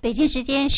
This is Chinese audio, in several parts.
北京时间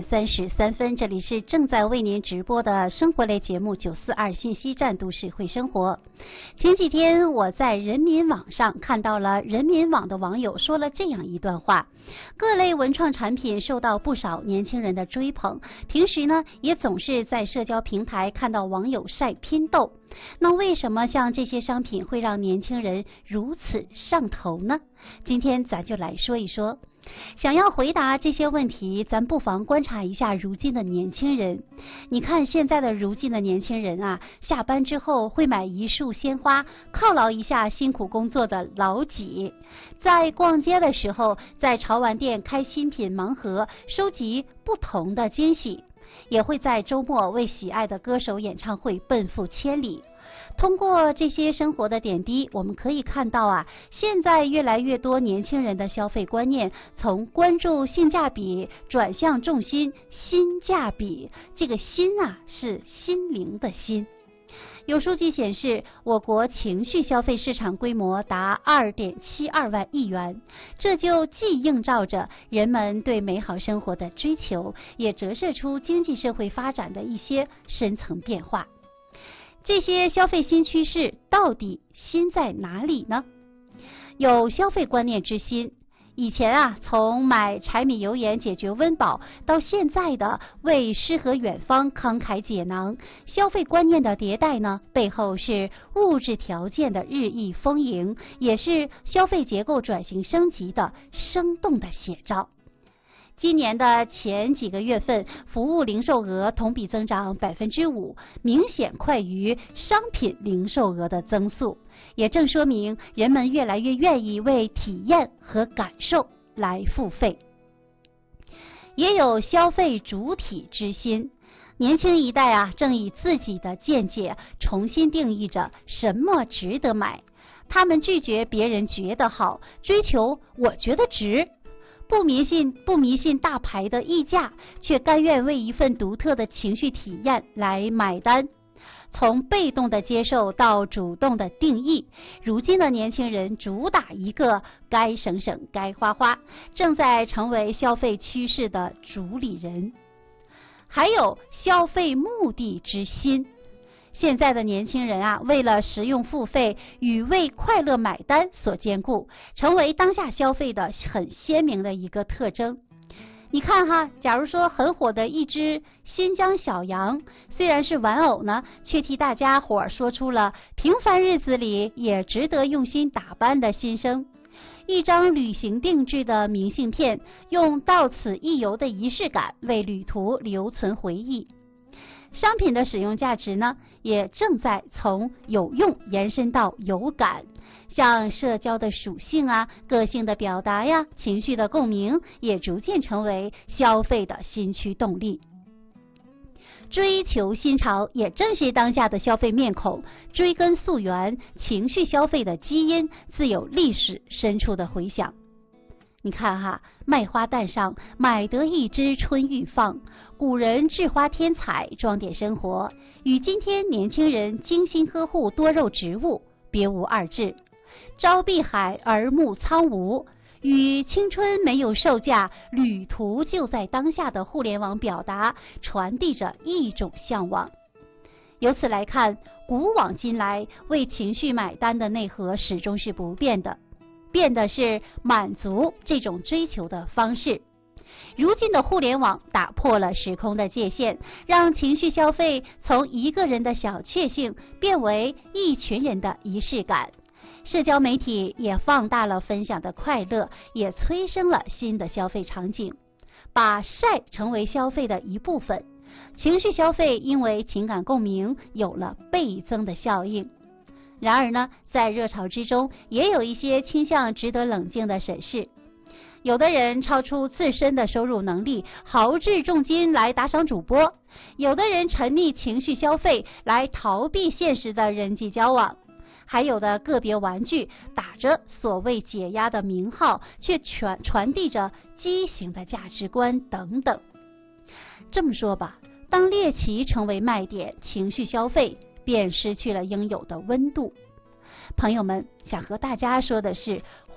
10:33，这里是正在为您直播的生活类节目942信息站都市会生活。前几天我在人民网上看到了人民网的网友说了这样一段话：各类文创产品受到不少年轻人的追捧，平时呢也总是在社交平台看到网友晒拼豆。那为什么像这些商品会让年轻人如此上头呢？今天咱就来说一说。想要回答这些问题，咱不妨观察一下如今的年轻人。你看现在的如今的年轻人啊，下班之后会买一束鲜花犒劳一下辛苦工作的老几，在逛街的时候在潮玩店开新品盲盒，收集不同的惊喜，也会在周末为喜爱的歌手演唱会奔赴千里。通过这些生活的点滴，我们可以看到啊，现在越来越多年轻人的消费观念从关注性价比转向重心心价比。这个心啊，是心灵的心。有数据显示，我国情绪消费市场规模达2.72万亿元，这就既映照着人们对美好生活的追求，也折射出经济社会发展的一些深层变化。这些消费新趋势到底新在哪里呢？有消费观念之新。以前啊，从买柴米油盐解决温饱，到现在的为诗和远方慷慨解囊，消费观念的迭代呢，背后是物质条件的日益丰盈，也是消费结构转型升级的生动的写照。今年的前几个月份，服务零售额同比增长5%，明显快于商品零售额的增速，也正说明人们越来越愿意为体验和感受来付费。也有消费主体之心，年轻一代啊，正以自己的见解重新定义着什么值得买。他们拒绝别人觉得好，追求我觉得值。不迷信大牌的溢价，却甘愿为一份独特的情绪体验来买单。从被动的接受到主动的定义，如今的年轻人主打一个该省省该花花，正在成为消费趋势的主理人。还有消费目的之心。现在的年轻人啊，为了实用付费与为快乐买单所兼顾，成为当下消费的很鲜明的一个特征。你看哈，假如说很火的一只新疆小羊，虽然是玩偶呢，却替大家伙说出了平凡日子里也值得用心打扮的心声。一张旅行定制的明信片，用到此一游的仪式感为旅途留存回忆。商品的使用价值呢，也正在从有用延伸到有感，像社交的属性啊、个性的表达呀、情绪的共鸣，也逐渐成为消费的新驱动力。追求新潮也正是当下的消费面孔，追根溯源，情绪消费的基因自有历史深处的回响。你看哈，卖花诞上买得一枝春欲放，古人制花添彩装点生活，与今天年轻人精心呵护多肉植物别无二致。朝碧海而暮苍梧，与青春没有售价，旅途就在当下的互联网表达传递着一种向往。由此来看，古往今来为情绪买单的内核始终是不变的，变的是满足这种追求的方式。如今的互联网打破了时空的界限，让情绪消费从一个人的小确幸变为一群人的仪式感。社交媒体也放大了分享的快乐，也催生了新的消费场景，把晒成为消费的一部分。情绪消费因为情感共鸣有了倍增的效应。然而呢，在热潮之中，也有一些倾向值得冷静的审视。有的人超出自身的收入能力，豪掷重金来打赏主播；有的人沉溺情绪消费来逃避现实的人际交往；还有的个别玩具打着所谓解压的名号，却传递着畸形的价值观等等。这么说吧，当猎奇成为卖点，情绪消费便失去了应有的温度。朋友们，想和大家说的是，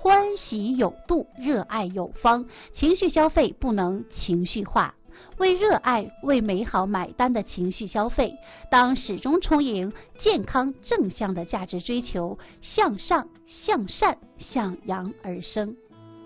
欢喜有度，热爱有方，情绪消费不能情绪化。为热爱、为美好买单的情绪消费，当始终充盈健康正向的价值追求，向上、向善、向阳而生。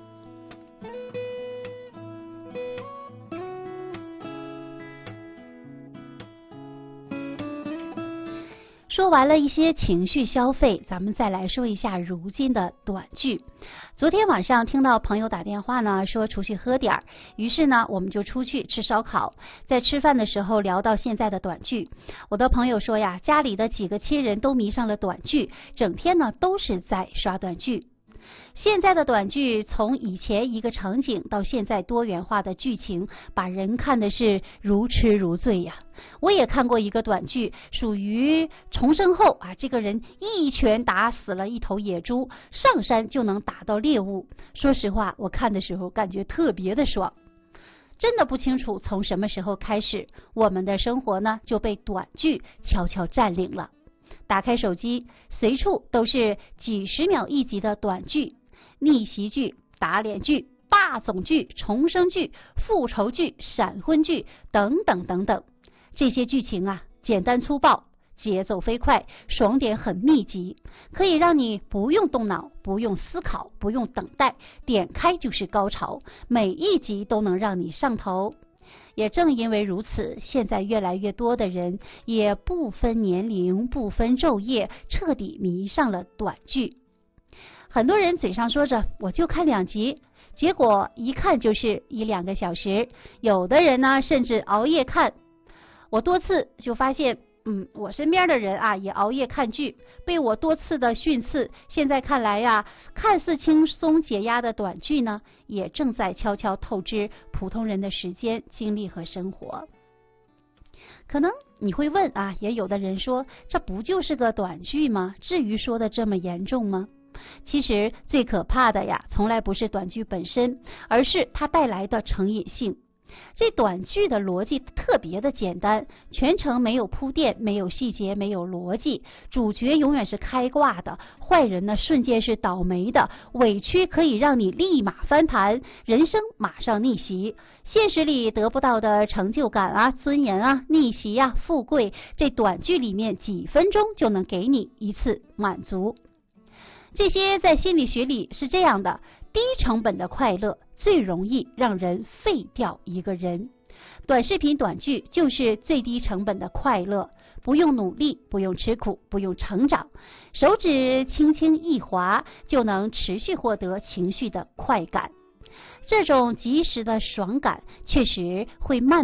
说完了一些情绪消费，咱们再来说一下如今的短剧。昨天晚上听到朋友打电话呢，说出去喝点儿，于是呢我们就出去吃烧烤。在吃饭的时候聊到现在的短剧，我的朋友说呀，家里的几个亲人都迷上了短剧，整天呢都是在刷短剧。现在的短剧从以前一个场景到现在多元化的剧情，把人看的是如痴如醉呀。我也看过一个短剧，属于重生后啊，这个人一拳打死了一头野猪，上山就能打到猎物。说实话，我看的时候感觉特别的爽。真的不清楚从什么时候开始，我们的生活呢就被短剧悄悄占领了。打开手机，随处都是几十秒一集的短剧，逆袭剧、打脸剧、霸总剧、重生剧、复仇剧、闪婚剧等等等等。这些剧情啊，简单粗暴，节奏飞快，爽点很密集，可以让你不用动脑，不用思考，不用等待，点开就是高潮，每一集都能让你上头。也正因为如此，现在越来越多的人也不分年龄、不分昼夜，彻底迷上了短剧。很多人嘴上说着我就看2集，结果一看就是1-2个小时，有的人呢甚至熬夜看。我多次就发现我身边的人啊也熬夜看剧，被我多次的训斥。现在看来呀，看似轻松解压的短剧呢，也正在悄悄透支普通人的时间、精力和生活。可能你会问啊，也有的人说，这不就是个短剧吗？至于说的这么严重吗？其实最可怕的呀，从来不是短剧本身，而是它带来的成瘾性。这短剧的逻辑特别的简单，全程没有铺垫，没有细节，没有逻辑，主角永远是开挂的，坏人呢瞬间是倒霉的，委屈可以让你立马翻盘，人生马上逆袭，现实里得不到的成就感啊、尊严啊、逆袭啊、富贵，这短剧里面几分钟就能给你一次满足。这些在心理学里是这样的，低成本的快乐最容易让人废掉一个人。短视频短剧就是最低成本的快乐，不用努力，不用吃苦，不用成长，手指轻轻一滑就能持续获得情绪的快感。这种及时的爽感确实会慢